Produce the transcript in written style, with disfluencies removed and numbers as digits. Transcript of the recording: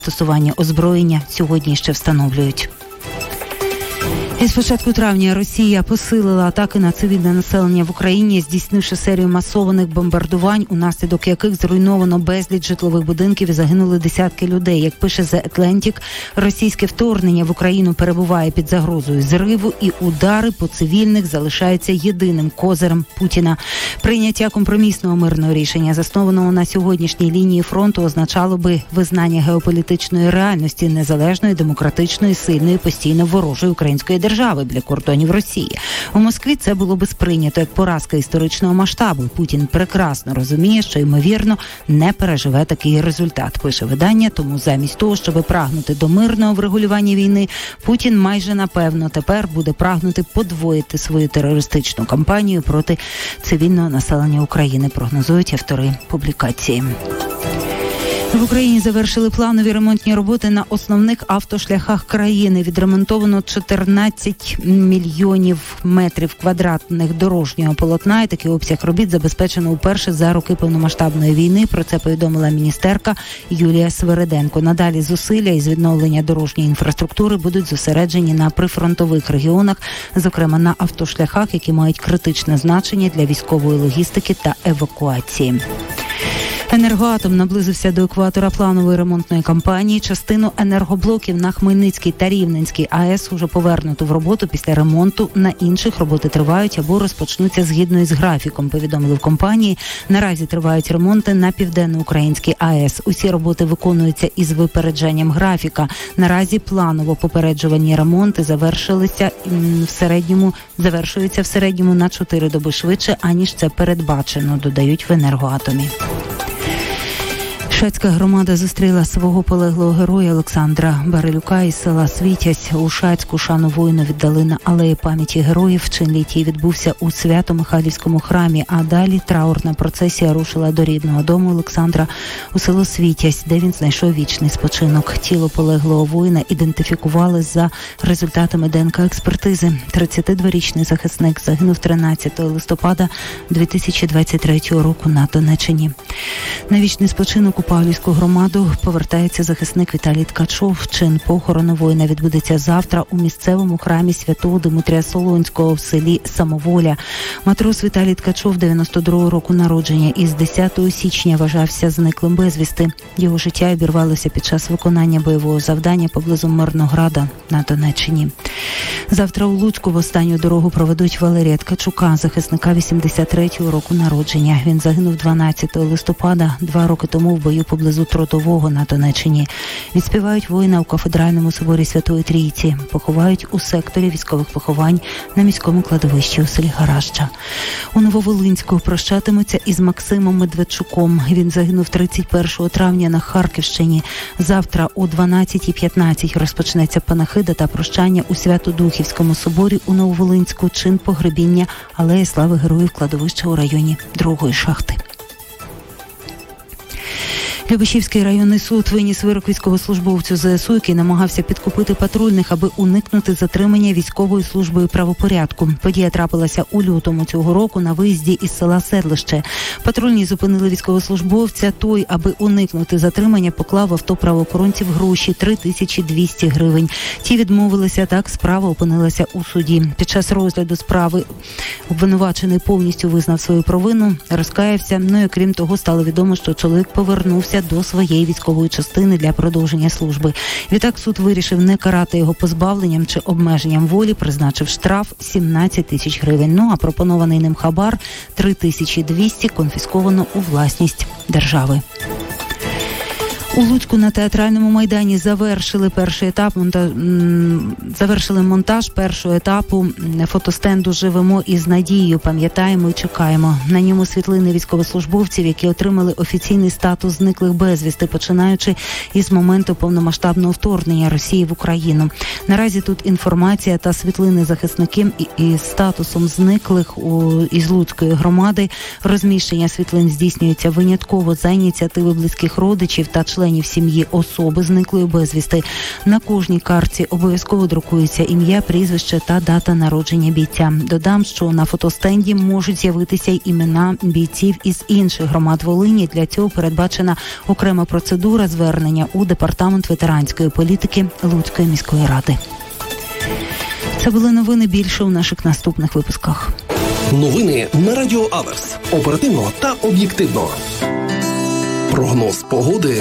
застосування озброєння сьогодні ще встановлюють. Із початку травня Росія посилила атаки на цивільне населення в Україні, здійснивши серію масованих бомбардувань, унаслідок яких зруйновано безліч житлових будинків і загинули десятки людей. Як пише The Atlantic, російське вторгнення в Україну перебуває під загрозою зриву, і удари по цивільних залишаються єдиним козирем Путіна. Прийняття компромісного мирного рішення, заснованого на сьогоднішній лінії фронту, означало би визнання геополітичної реальності незалежної, демократичної, сильної, постійно ворожої української держави біля кордонів Росії. У Москві це було би сприйнято як поразка історичного масштабу. Путін прекрасно розуміє, що, ймовірно, не переживе такий результат, пише видання. Тому замість того, щоб прагнути до мирного врегулювання війни, Путін майже напевно тепер буде прагнути подвоїти свою терористичну кампанію проти цивільного населення України, прогнозують автори публікації. В Україні завершили планові ремонтні роботи на основних автошляхах країни. Відремонтовано 14 мільйонів метрів квадратних дорожнього полотна, і такий обсяг робіт забезпечено вперше за роки повномасштабної війни. Про це повідомила міністерка Юлія Свириденко. Надалі зусилля із відновлення дорожньої інфраструктури будуть зосереджені на прифронтових регіонах, зокрема на автошляхах, які мають критичне значення для військової логістики та евакуації. Енергоатом наблизився до екватора планової ремонтної кампанії. Частину енергоблоків на Хмельницькій та Рівненській АЕС уже повернуто в роботу після ремонту. На інших роботи тривають або розпочнуться згідно із графіком, повідомили в компанії. Наразі тривають ремонти на Південноукраїнській АЕС. Усі роботи виконуються із випередженням графіка. Наразі планово попереджувальні ремонти завершуються в середньому на 4 доби швидше, аніж це передбачено, додають в Енергоатомі. Шацька громада зустріла свого полеглого героя Олександра Барилюка із села Світязь. У Шацьку шану воїну віддали на алеї пам'яті героїв. Чин літій відбувся у Свято-Михайлівському храмі, а далі траурна процесія рушила до рідного дому Олександра у село Світязь, де він знайшов вічний спочинок. Тіло полеглого воїна ідентифікували за результатами ДНК-експертизи. 32-річний захисник загинув 13 листопада 2023 року на Донеччині. На вічний спочинок у Павлівську громаду повертається захисник Віталій Ткачов. Чин похорону воїна відбудеться завтра у місцевому храмі святого Димитрія Солонського в селі Самоволя. Матрос Віталій Ткачов 92-го року народження із 10 січня вважався зниклим безвісти. Його життя обірвалося під час виконання бойового завдання поблизу Мирнограда на Донеччині. Завтра у Луцьку в останню дорогу проведуть Валерія Ткачука, захисника 83-го року народження. Він загинув 12 листопада, 2 роки тому в бою поблизу Тротового на Донеччині. Відспівають воїна у кафедральному соборі Святої Трійці. Поховають у секторі військових поховань на міському кладовищі у селі Гараща. У Нововолинську прощатимуться із Максимом Медведчуком. Він загинув 31 травня на Харківщині. Завтра о 12:15 розпочнеться панахида та прощання у Свято-Духівському соборі у Нововолинську. Чин погребіння алеї слави героїв кладовища у районі Другої шахти. Любешівський районний суд виніс вирок військовослужбовцю ЗСУ, який намагався підкупити патрульних, аби уникнути затримання військовою службою правопорядку. Подія трапилася у лютому цього року на виїзді із села Седлище. Патрульні зупинили військовослужбовця. Той, аби уникнути затримання, поклав в авто правоохоронців гроші – 3200 гривень. Ті відмовилися, так справа опинилася у суді. Під час розгляду справи обвинувачений повністю визнав свою провину, розкаявся. Ну і крім того, стало відомо, що чоловік повернувся до своєї військової частини для продовження служби. Відтак суд вирішив не карати його позбавленням чи обмеженням волі, призначив штраф 17 тисяч гривень. Ну а пропонований ним хабар 3200 конфісковано у власність держави. У Луцьку на Театральному майдані завершили монтаж першого етапу фотостенду «Живемо із надією, пам'ятаємо і чекаємо». На ньому світлини військовослужбовців, які отримали офіційний статус зниклих безвісти, починаючи із моменту повномасштабного вторгнення Росії в Україну. Наразі тут інформація та світлини захисників із статусом зниклих із Луцької громади. Розміщення світлин здійснюється винятково за ініціативи близьких родичів та членів членів сім'ї особи, зниклої безвісти. На кожній картці обов'язково друкується ім'я, прізвище та дата народження бійця. Додам, що на фотостенді можуть з'явитися й імена бійців із інших громад Волині. Для цього передбачена окрема процедура звернення у Департамент ветеранської політики Луцької міської ради. Це були новини, більше у наших наступних випусках. Новини на Радіо Аверс. Оперативно та об'єктивно. Прогноз погоди